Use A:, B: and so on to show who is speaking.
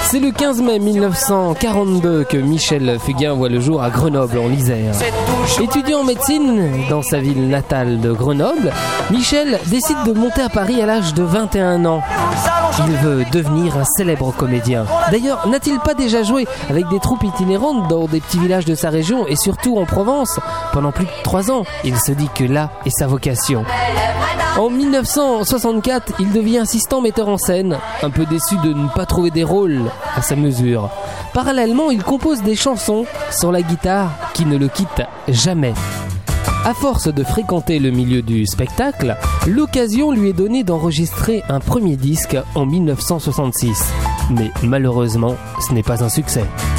A: C'est le 15 mai 1942 que Michel Fugain voit le jour à Grenoble, en Isère. Étudiant en médecine dans sa ville natale de Grenoble, Michel décide de monter à Paris à l'âge de 21 ans. Il veut devenir un célèbre comédien. D'ailleurs, n'a-t-il pas déjà joué avec des troupes itinérantes dans des petits villages de sa région et surtout en Provence pendant plus de 3 ans? Il se dit que là est sa vocation. En 1964, il devient assistant metteur en scène, un peu déçu de ne pas trouver des rôles à sa mesure. Parallèlement, il compose des chansons sur la guitare qui ne le quittent jamais. À force de fréquenter le milieu du spectacle, l'occasion lui est donnée d'enregistrer un premier disque en 1966. Mais malheureusement, ce n'est pas un succès.